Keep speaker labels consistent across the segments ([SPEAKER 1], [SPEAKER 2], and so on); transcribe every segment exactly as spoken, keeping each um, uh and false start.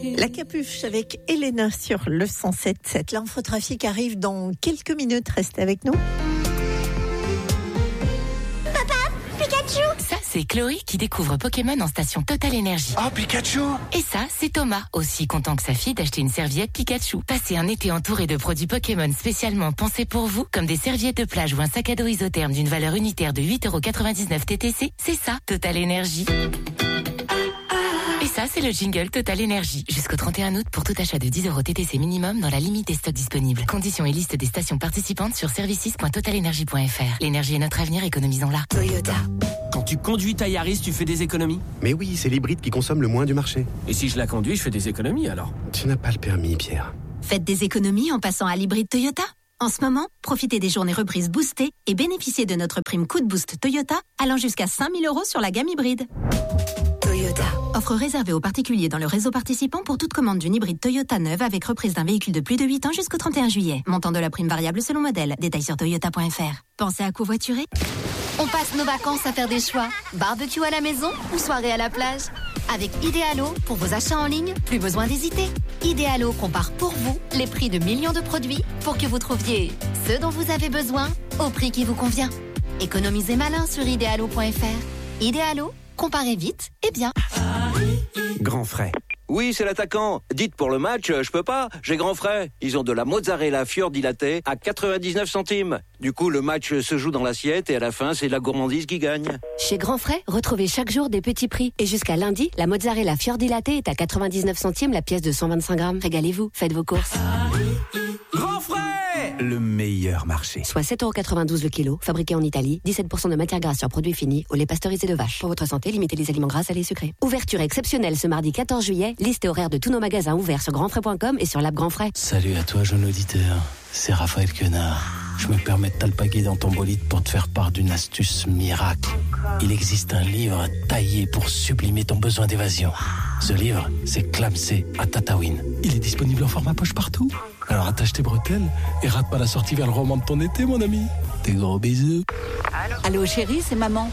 [SPEAKER 1] La Capuche avec Elena sur le cent sept sept. L'infotrafic arrive dans quelques minutes. Restez avec nous.
[SPEAKER 2] Papa, Pikachu!
[SPEAKER 3] Ça, c'est Chloé qui découvre Pokémon en station Total Energy.
[SPEAKER 4] Oh, Pikachu!
[SPEAKER 3] Et ça, c'est Thomas, aussi content que sa fille d'acheter une serviette Pikachu. Passez un été entouré de produits Pokémon spécialement pensés pour vous, comme des serviettes de plage ou un sac à dos isotherme d'une valeur unitaire de huit euros quatre-vingt-dix-neuf T T C. C'est ça, Total Energy. Et ça, c'est le jingle Total Energy. Jusqu'au trente et un août, pour tout achat de dix euros T T C minimum dans la limite des stocks disponibles. Conditions et liste des stations participantes sur services point total energy point f r. L'énergie est notre avenir, économisons-la. Toyota.
[SPEAKER 5] Quand tu conduis ta Yaris, tu fais des économies?
[SPEAKER 4] Mais oui, c'est l'hybride qui consomme le moins du marché.
[SPEAKER 5] Et si je la conduis, je fais des économies alors?
[SPEAKER 4] Tu n'as pas le permis, Pierre.
[SPEAKER 6] Faites des économies en passant à l'hybride Toyota. En ce moment, profitez des journées reprises boostées et bénéficiez de notre prime coup de boost Toyota allant jusqu'à cinq mille euros sur la gamme hybride. Toyota. Offre réservée aux particuliers dans le réseau participant pour toute commande d'une hybride Toyota neuve avec reprise d'un véhicule de plus de huit ans jusqu'au trente et un juillet. Montant de la prime variable selon modèle. Détails sur toyota point f r. Pensez à covoiturer?
[SPEAKER 2] On passe nos vacances à faire des choix. Barbecue à la maison ou soirée à la plage? Avec Idealo, pour vos achats en ligne, plus besoin d'hésiter. Idealo compare pour vous les prix de millions de produits pour que vous trouviez ce dont vous avez besoin au prix qui vous convient. Économisez malin sur idealo point f r. Idealo, comparez vite et bien.
[SPEAKER 7] Grand frais. Oui, c'est l'attaquant. Dites pour le match, je peux pas, j'ai grand frais. Ils ont de la mozzarella fior di latte à quatre-vingt-dix-neuf centimes. Du coup, le match se joue dans l'assiette et à la fin, c'est la gourmandise qui gagne.
[SPEAKER 8] Chez Grand Frais, retrouvez chaque jour des petits prix. Et jusqu'à lundi, la mozzarella fior di latte est à quatre-vingt-dix-neuf centimes la pièce de cent vingt-cinq grammes. Régalez-vous, faites vos courses.
[SPEAKER 5] Grand frais!
[SPEAKER 9] Le meilleur marché.
[SPEAKER 8] Soit sept euros quatre-vingt-douze le kilo, fabriqué en Italie, dix-sept pour cent de matière grasse sur produits finis, au lait pasteurisé de vache. Pour votre santé, limitez les aliments gras, salés et sucrés. Ouverture exceptionnelle ce mardi quatorze juillet. Liste et horaire de tous nos magasins ouverts sur grand frais point com et sur l'app Grand Frais.
[SPEAKER 9] Salut à toi, jeune auditeur. C'est Raphaël Quenard. Je me permets de t'alpaguer dans ton bolide pour te faire part d'une astuce miracle. Il existe un livre taillé pour sublimer ton besoin d'évasion. Ce livre, c'est Clamsé à Tataouine. Il est disponible en format poche partout. Alors attache tes bretelles et rate pas la sortie vers le roman de ton été, mon ami. Des gros bisous.
[SPEAKER 10] Allô, Allô chérie, c'est maman.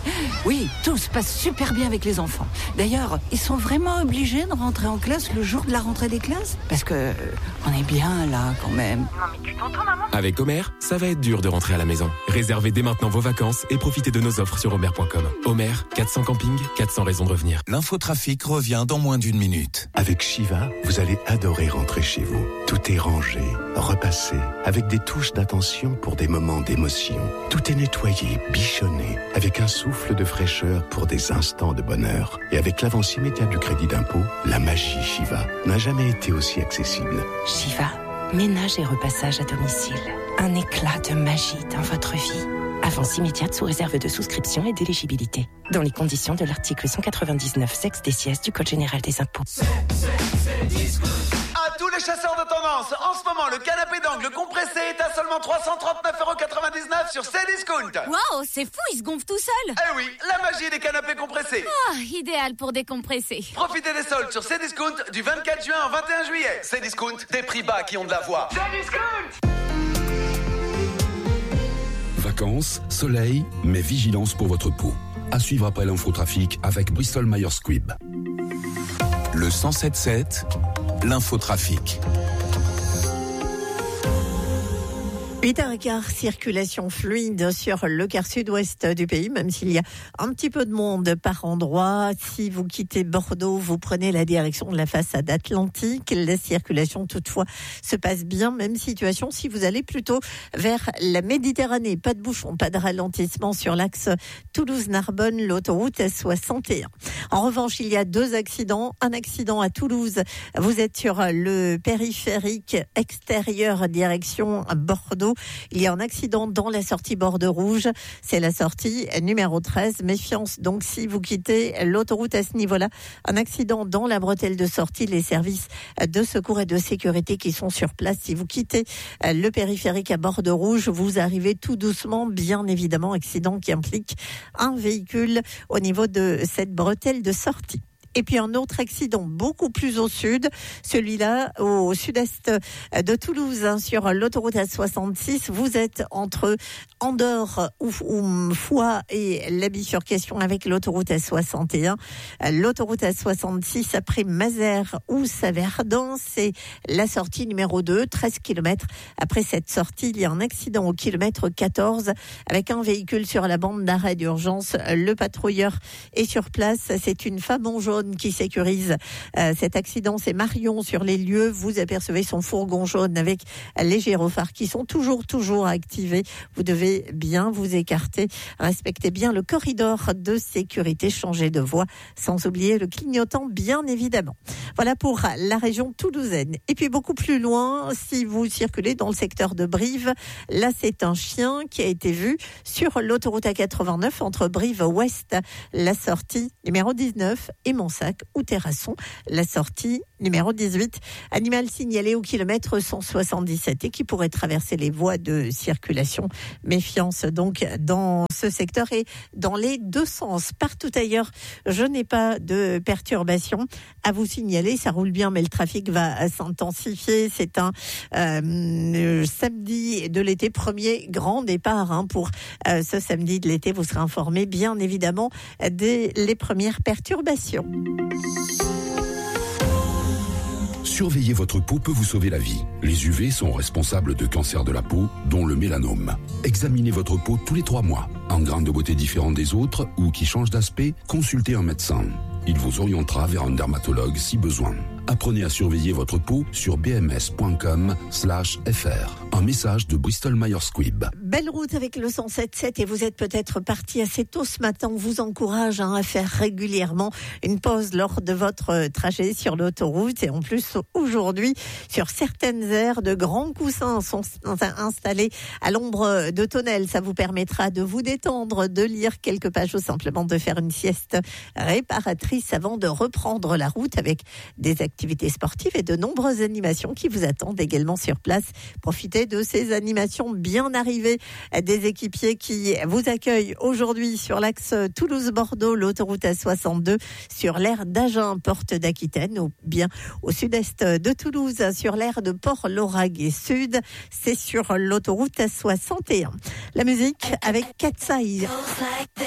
[SPEAKER 10] Oui, tout se passe super bien avec les enfants. D'ailleurs, ils sont vraiment obligés de rentrer en classe le jour de la rentrée des classes? Parce que euh, on est bien là quand même.
[SPEAKER 11] Non mais tu t'entends maman?
[SPEAKER 12] Avec Homer, ça va être dur de rentrer à la maison. Réservez dès maintenant vos vacances et profitez de nos offres sur homer point com. Homer, quatre cents campings, quatre cents raisons de revenir.
[SPEAKER 13] L'infotrafic revient dans moins d'une minute.
[SPEAKER 14] Avec Shiva, vous allez adorer rentrer chez vous. Tout est rangé, repassé, avec des touches d'attention pour des moments d'émotion. Tout est nettoyé, bichonné, avec un souffle de fraîcheur pour des instants de bonheur. Et avec l'avance immédiate du crédit d'impôt, la magie Shiva n'a jamais été aussi accessible.
[SPEAKER 3] Shiva, ménage et repassage à domicile. Un éclat de magie dans votre vie. Avance immédiate sous réserve de souscription et d'éligibilité. Dans les conditions de l'article cent quatre-vingt-dix-neuf sexe des sièges du Code général des impôts.
[SPEAKER 15] C'est, c'est, c'est à tous les chasseurs de tendance, en ce moment, le canapé d'angle compressé est à seulement trois cent trente-neuf euros quatre-vingt-dix-neuf sur Cdiscount.
[SPEAKER 16] Waouh, c'est fou, il se gonfle tout seul.
[SPEAKER 15] Eh oui, la magie des canapés compressés.
[SPEAKER 16] Ah, idéal pour décompresser.
[SPEAKER 15] Profitez des soldes sur Cdiscount du vingt-quatre juin au vingt et un juillet. Cdiscount, des prix bas qui ont de la voix. Cdiscount.
[SPEAKER 17] Vacances, soleil, mais vigilance pour votre peau. À suivre après l'infotrafic avec Bristol Myers Squibb.
[SPEAKER 13] Le cent sept sept, l'infotrafic.
[SPEAKER 1] huit heures quinze, circulation fluide sur le quart sud-ouest du pays, même s'il y a un petit peu de monde par endroit. Si vous quittez Bordeaux, vous prenez la direction de la façade atlantique. La circulation, toutefois, se passe bien. Même situation si vous allez plutôt vers la Méditerranée. Pas de bouchon, pas de ralentissement sur l'axe Toulouse-Narbonne, l'autoroute S soixante et un. En revanche, il y a deux accidents. Un accident à Toulouse. Vous êtes sur le périphérique extérieur direction Bordeaux. Il y a un accident dans la sortie Bordeaux Rouge. C'est la sortie numéro treize. Méfiance donc si vous quittez l'autoroute à ce niveau-là. Un accident dans la bretelle de sortie. Les services de secours et de sécurité qui sont sur place. Si vous quittez le périphérique à Bordeaux Rouge, vous arrivez tout doucement. Bien évidemment, accident qui implique un véhicule au niveau de cette bretelle de sortie. Et puis un autre accident beaucoup plus au sud, celui-là au sud-est de Toulouse, hein, sur l'autoroute A soixante-six. Vous êtes entre Andorre ou, ou Foix et la bifurcation avec l'autoroute A soixante et un. L'autoroute A soixante-six après Mazères ou Saverdun, c'est la sortie numéro deux, treize kilomètres. Après cette sortie, il y a un accident au kilomètre quatorze avec un véhicule sur la bande d'arrêt d'urgence. Le patrouilleur est sur place. C'est une femme en jaune qui sécurise euh, cet accident. C'est Marion sur les lieux. Vous apercevez son fourgon jaune avec les gyrophares qui sont toujours, toujours activés. Vous devez bien vous écarter. Respectez bien le corridor de sécurité. Changez de voie sans oublier le clignotant, bien évidemment. Voilà pour la région toulousaine. Et puis beaucoup plus loin, si vous circulez dans le secteur de Brive, là c'est un chien qui a été vu sur l'autoroute A quatre-vingt-neuf entre Brive-Ouest, la sortie numéro dix-neuf, et Monsac ou Terrasson, la sortie numéro dix-huit. Animal signalé au kilomètre cent soixante-dix-sept et qui pourrait traverser les voies de circulation. Méfiance donc dans ce secteur et dans les deux sens. Partout ailleurs, je n'ai pas de perturbation à vous signaler. Ça roule bien, mais le trafic va s'intensifier. C'est un euh, samedi de l'été, premier grand départ hein, pour euh, ce samedi de l'été. Vous serez informés, bien évidemment, des les premières perturbations.
[SPEAKER 17] Surveiller votre peau peut vous sauver la vie. Les U V sont responsables de cancers de la peau, dont le mélanome. Examinez votre peau tous les trois mois. Un grain de beauté différent des autres ou qui change d'aspect, consultez un médecin. Il vous orientera vers un dermatologue si besoin. Apprenez à surveiller votre peau sur bms.com slash fr. Un message de Bristol Myers Squibb.
[SPEAKER 1] Belle route avec le cent sept sept et vous êtes peut-être parti assez tôt ce matin. On vous encourage hein, à faire régulièrement une pause lors de votre trajet sur l'autoroute. Et en plus, aujourd'hui, sur certaines aires, de grands coussins sont installés à l'ombre de tonnelles. Ça vous permettra de vous détendre, de lire quelques pages ou simplement de faire une sieste réparatrice avant de reprendre la route avec des activités activités sportives et de nombreuses animations qui vous attendent également sur place. Profitez de ces animations bien arrivées des équipiers qui vous accueillent aujourd'hui sur l'axe Toulouse-Bordeaux, l'autoroute A soixante-deux, sur l'aire d'Agen, porte d'Aquitaine, ou bien au sud-est de Toulouse, sur l'aire de Port-Lauragais Sud, c'est sur l'autoroute A soixante et un. La musique avec Katsai.